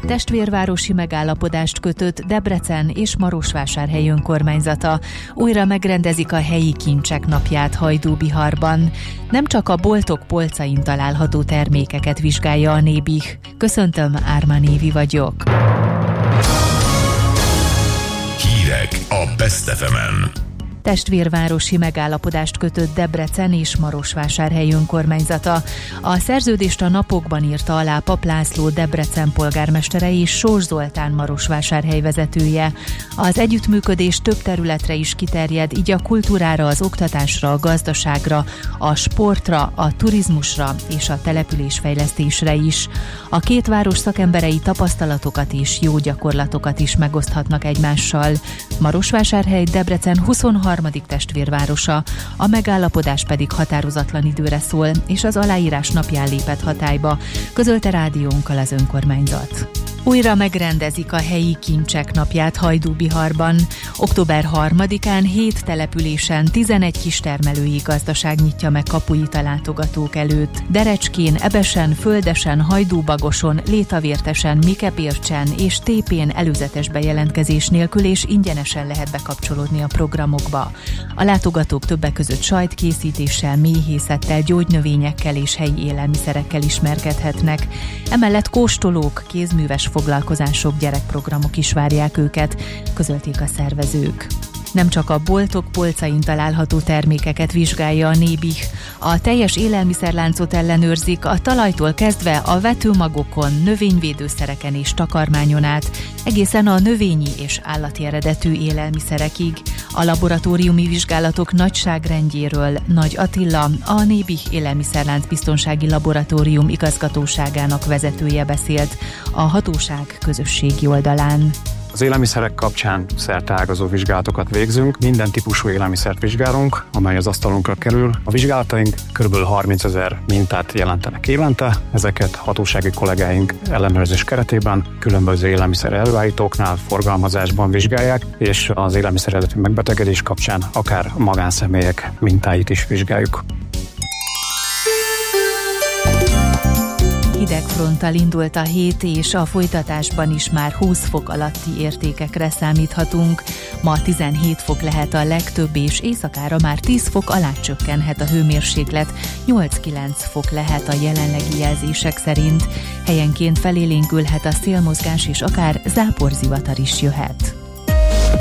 Testvérvárosi megállapodást kötött Debrecen és Marosvásárhely önkormányzata. Újra megrendezik a helyi kincsek napját Hajdúbiharban. Nem csak a boltok polcain található termékeket vizsgálja a Nébih. Köszöntöm, Ármán Évi vagyok. Hírek a Best FM-en. Testvérvárosi megállapodást kötött Debrecen és Marosvásárhely önkormányzata. A szerződést a napokban írta alá Pap László Debrecen polgármestere és Sós Zoltán Marosvásárhely vezetője. Az együttműködés több területre is kiterjed, így a kultúrára, az oktatásra, a gazdaságra, a sportra, a turizmusra és a településfejlesztésre is. A két város szakemberei tapasztalatokat és jó gyakorlatokat is megoszthatnak egymással. Marosvásárhely Debrecen 23. testvérvárosa, a megállapodás pedig határozatlan időre szól, és az aláírás napján lépett hatályba, közölte rádiónkkal az önkormányzat. Újra megrendezik a helyi kincsek napját Hajdúbiharban. Október 3-án 7 településen 11 kistermelői gazdaság nyitja meg kapuit a látogatók előtt. Derecskén, Ebesen, Földesen, Hajdúbagoson, Létavértesen, Mikepércsen és Tépén előzetes bejelentkezés nélkül és ingyenesen lehet bekapcsolódni a programokba. A látogatók többek között sajtkészítéssel, méhészettel, gyógynövényekkel és helyi élelmiszerekkel ismerkedhetnek. Emellett kóstolók, kézműves foglalkozások, gyerekprogramok is várják őket, közölték a szervezők. Nem csak a boltok polcain található termékeket vizsgálja a Nébih. A teljes élelmiszerláncot ellenőrzik, a talajtól kezdve a vetőmagokon, növényvédőszereken és takarmányon át, egészen a növényi és állati eredetű élelmiszerekig. A laboratóriumi vizsgálatok nagyságrendjéről Nagy Attila, a Nébih Élelmiszerlánc Biztonsági Laboratórium igazgatóságának vezetője beszélt a hatóság közösségi oldalán. Az élelmiszerek kapcsán szerteágazó vizsgálatokat végzünk, minden típusú élelmiszert vizsgálunk, amely az asztalunkra kerül. A vizsgálataink kb. 30 000 mintát jelentenek évente, ezeket hatósági kollégáink ellenőrzés keretében különböző élelmiszer előállítóknál, forgalmazásban vizsgálják, és az élelmiszer eredetű megbetegedés kapcsán akár magánszemélyek mintáit is vizsgáljuk. Hidegfronttal indult a hét, és a folytatásban is már 20 fok alatti értékekre számíthatunk. Ma 17 fok lehet a legtöbb, és éjszakára már 10 fok alá csökkenhet a hőmérséklet, 8-9 fok lehet a jelenlegi jelzések szerint. Helyenként felélénkülhet a szélmozgás, és akár záporzivatar is jöhet.